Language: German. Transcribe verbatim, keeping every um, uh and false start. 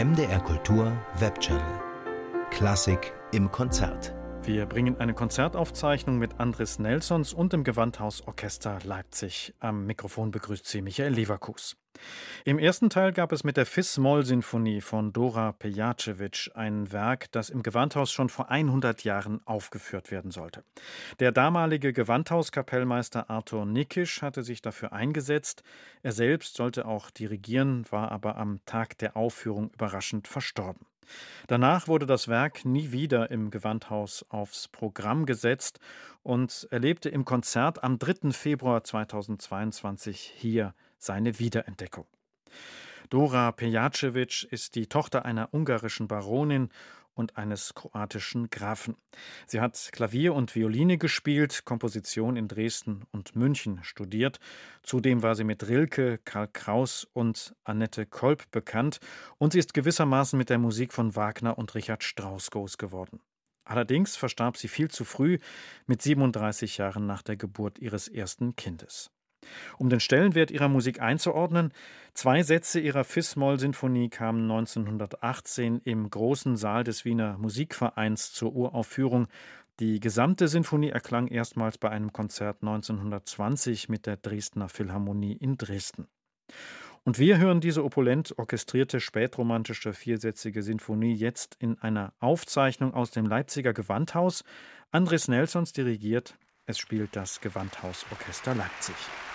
M D R Kultur Webchannel. Klassik im Konzert. Wir bringen eine Konzertaufzeichnung mit Andris Nelsons und dem Gewandhausorchester Leipzig. Am Mikrofon begrüßt Sie Michael Leverkus. Im ersten Teil gab es mit der Fis-Moll-Sinfonie von Dora Pejacevic ein Werk, das im Gewandhaus schon vor hundert Jahren aufgeführt werden sollte. Der damalige Gewandhauskapellmeister Arthur Nikisch hatte sich dafür eingesetzt. Er selbst sollte auch dirigieren, war aber am Tag der Aufführung überraschend verstorben. Danach wurde das Werk nie wieder im Gewandhaus aufs Programm gesetzt und erlebte im Konzert am dritten Februar zweitausendzweiundzwanzig hier seine Wiederentdeckung. Dora Pejacevic ist die Tochter einer ungarischen Baronin und eines kroatischen Grafen. Sie hat Klavier und Violine gespielt, Komposition in Dresden und München studiert. Zudem war sie mit Rilke, Karl Kraus und Annette Kolb bekannt und sie ist gewissermaßen mit der Musik von Wagner und Richard Strauss groß geworden. Allerdings verstarb sie viel zu früh, mit siebenunddreißig Jahren nach der Geburt ihres ersten Kindes. Um den Stellenwert ihrer Musik einzuordnen, zwei Sätze ihrer Fis-Moll-Sinfonie kamen neunzehnhundertachtzehn im großen Saal des Wiener Musikvereins zur Uraufführung. Die gesamte Sinfonie erklang erstmals bei einem Konzert neunzehnhundertzwanzig mit der Dresdner Philharmonie in Dresden. Und wir hören diese opulent orchestrierte spätromantische viersätzige Sinfonie jetzt in einer Aufzeichnung aus dem Leipziger Gewandhaus. Andris Nelsons dirigiert, es spielt das Gewandhausorchester Leipzig.